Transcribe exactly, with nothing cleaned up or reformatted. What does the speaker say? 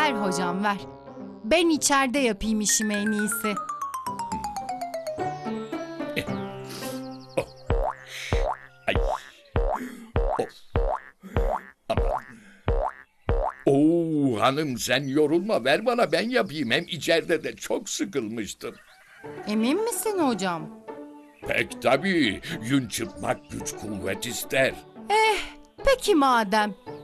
Ver hocam ver. Ben içeride yapayım işimi en iyisi. Ay. Of. Aman. Oo hanım sen yorulma ver bana ben yapayım. Hem içeride de çok sıkılmıştım. Emin misin hocam? Pek tabii. Yün çırpmak güç kuvvet ister. Peki madem.